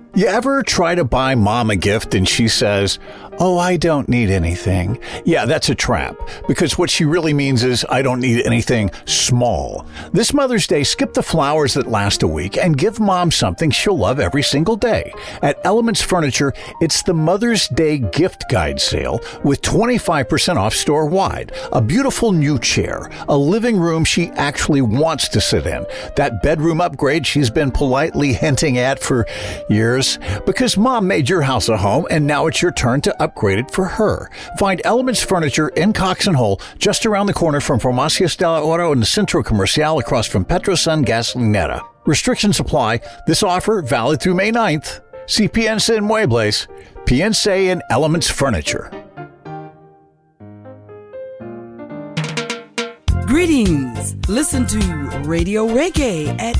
You ever try to buy mom a gift and she says, "Oh, I don't need anything"? Yeah, that's a trap, because what she really means is, "I don't need anything small." This Mother's Day, skip the flowers that last a week and give mom something she'll love every single day. At Elements Furniture, it's the Mother's Day gift guide sale with 25% off store-wide. A beautiful new chair, a living room she actually wants to sit in, that bedroom upgrade she's been politely hinting at for years. Because mom made your house a home, and now it's your turn to upgrade it for her. Find Elements Furniture in Cox and Hull, just around the corner from Farmacias del Oro and the Centro Comercial, across from Petrosun Gasolinera. Restrictions apply. This offer valid through May 9th. See Piensa en Muebles, Piensa en Elements Furniture. Greetings. Listen to Radio Reggae at